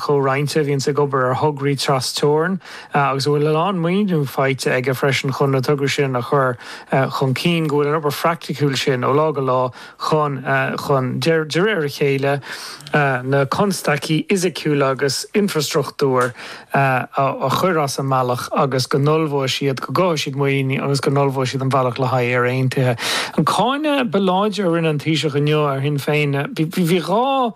chóráinte hín sa gobar ar thugrií trastóirn agus bhfuil an muoinú feite ag a freisin chun na tugra sin a chur chun cín gohfuil an obair fracticúil sin ó lá go lá chun deir a chéile na constaí isiciúil agus infrastruchtúr a chur as an mealach agus go nolmhó siad go gá siad muoine agus go nolmhó siad an bhealach le haid ar aontithe. An cáine beláidir rinne an tíiseach inniu ar hin féin bhí rá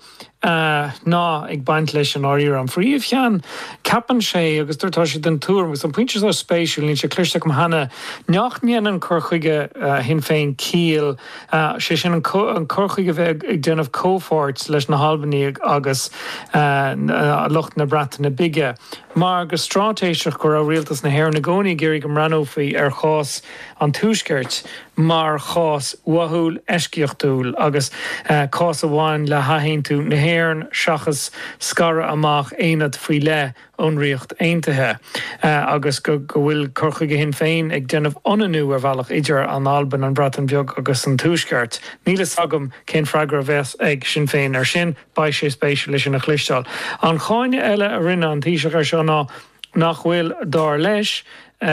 ná ag baint leis an áír an phríomh chean capan sé agus dúirtá si den túr agus an pointes á spéisiúil ní sé cluisteach go hana neachníon an chorchuige hin féin cíal sé sin an chorchuige bheith ag déanamh cófort leis na Halbaní agus lucht na brata na bige. Mar go strátéiseach go ra rialtas na hhéir na gcónaí géirí go ranófaí ar chás an túisceart mar chás wathúil eisciochtúil agus cás amháin le haithín tú na hhéireann seachas scara amach éad faoi le ónríocht aontaithe agus go bhfuil chorchuige hin féin ag déanamh ananú ar bhealach idir an Alban an Bratan beag agus an túisceart. Nílas agam cén freigra bheith ag sin féin ar sin ba sé spéisiúil leis na chluisteáil. An cháine eile a rinne an tíiseach ar seo nach bhfuil dar leis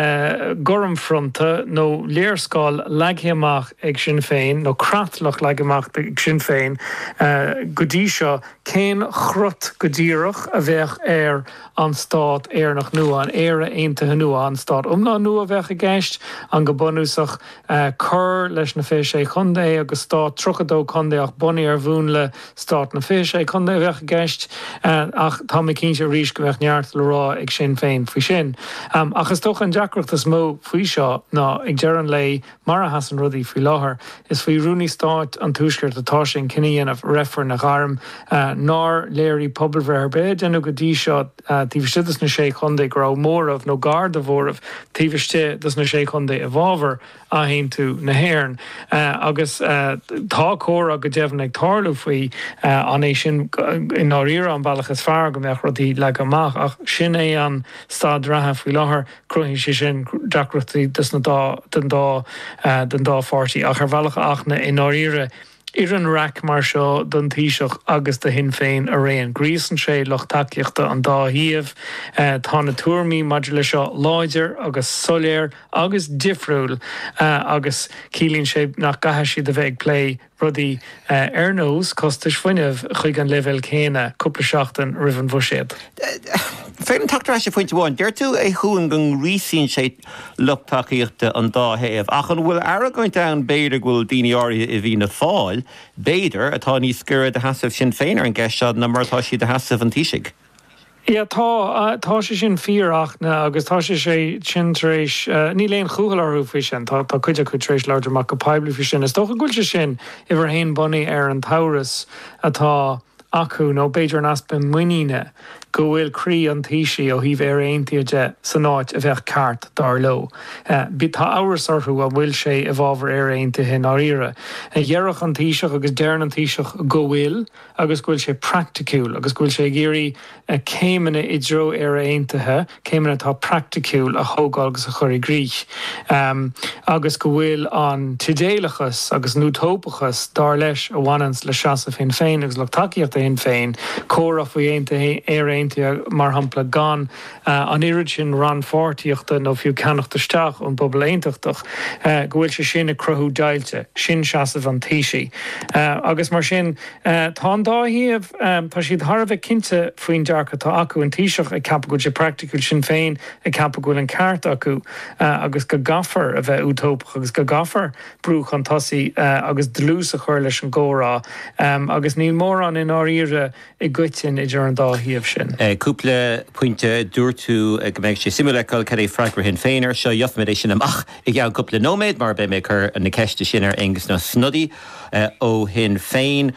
gormfronte nó léirscáil leagthaíoach ag sin féin nó cratlach leagthaíoach ag sin féin go dtí seo cén chrut go díreach a bheith ar an stát éarnach nua an éire aontaithe nua an stát umná nua a bheith a gceist an go bunúsach chur leis na féisé chundé agus stát trochadó chundé ach bunaí ar bhún le stát na féisé chundé a bheith a gceist ach tá mé cínse rís go bheith neart le rá ag sin féin faoi sin. Achas tócha an deacreachtas mó faoi seo ná ag dearan lei mar a hasan rudaí faoi láthair is faoi rúnaí stát an túisceart atá sin cineann a réfar na gharm ná léirí poblbhar be déanú go dtí seo tíbhiste na sé chundé go raibh mórmh nó gard a bhórmh tíbhiste na sé chundé a bhábhar a haon tú na hhéireann agus tá córa go deimhn ag tarlú faoi an é sin in áíre an bailach is fearr go meach rudaí le amach ach sin é an stad ratha faoi láthair cruithí sé sin deacreachtaí den dá fáirtí ach ar bhealacha achna in áíre ar an rac mar seo don tíiseach agus de hin féin a réon gríosan sé lech takeíochta an dá híomh tá na tuairmí maidir le seo láidir agus soléir agus difriúil agus cílíonn sé nach gaithe siad a bheith lé rudaí ar nós costais foiinemh chuig an level chéine cúpla seachtain roimh an bhuiséad. Féim tachtar sé fointe bháin, deir tú é chuan gan rísíonn sé loptaíochta an dáthéamh ach an bhfuil airagaint an béidir bhfuil daoine áirithe i bhí na fáil béidir atá níos scura de hasamh sin féin ar an gceist na martá siad de hasamh an tíisiigh. Ja, tá sé sin fíorachna agus tá sé sin trééis ní léon chúhallarú fi sin tá chuide chu trééis leidir mar go pebliú fi sin is tócha gúil se sin i bhar haon bunaí ar an tauras atá acu nó beidir an aspa muíine go bhfuil crí an tíisi ó híh ar aontaide san áit a bheith ceart dar lo. Bí tá áhar orthú a bhfuil sé a bhábhar ar aontaithe in áíre. Dhearach an tíiseach agus dearn an tíiseach go bhfuil agus bhfuil sé practicúil agus bhfuil sé géirí céimena i dro ar aontaithe céimena tá practicúil a thógáil agus a chuir gríich. Agus go bhfuil an tidéalachas agus nútópachas dar leis a bhhainans le seasamh hin féin agus le takeíochta hin féin córa faoi aontaithe ar mar hampla gan an irid sin ran fáirtíochta nó fiú ceannachtasteach an bobbal aontachtach go bhfuil sé sin a cruthú dailte sin seasamh an tíisi. Agus mar sin tá dáhíomh tá siad tharbheith cinnte faoin dearcha tá acu an tíiseach ag cappa goil sé practicúil sin féin ag cappa goil an ceart acu agus go gafar a bheith útópach agus go gafar brúch an tosaí agus dlús a chuir leis an ggórá agus ní mór an in áíre i gcuitin idir an dáhíomh sin. Cúpla puinte dúirtú go méid sé simúlaáil cad é freigra hin féinar seo jofmid é sin amach i gceann cúpla nóméid mar be mé chur na ceiste sin ar agus na snodí ó hin féin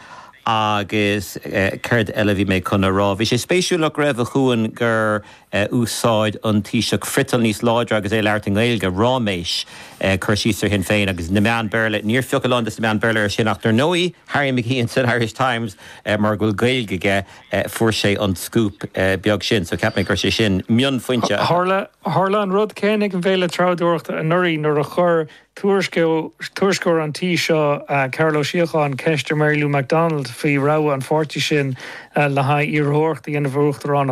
agus chuird eile bhí mé chuna rá. Bhí sé spéisiúach raibh a chuan gur úsáid an tíiseach frital níos láidre agus é leart an ghaeilge ráméis chur síosar hin féin agus na meán beirle níor fiochalán na meán beirle ar sin achtar nóí Harry McKeon san Irish Times mar ghfuil gaeilge fuair sé an scoop beag sin so ceap mé gur sé sin mion fointe. Harla an rud cénig an bhéile trádúirta a nuirí nuair a chur tuairscóir an tí seo Carlo Síocháin Ceistear Mary Lou MacDonald faoi rá an fáirtí sin le haid iarthóirt í ana bhruachtarrán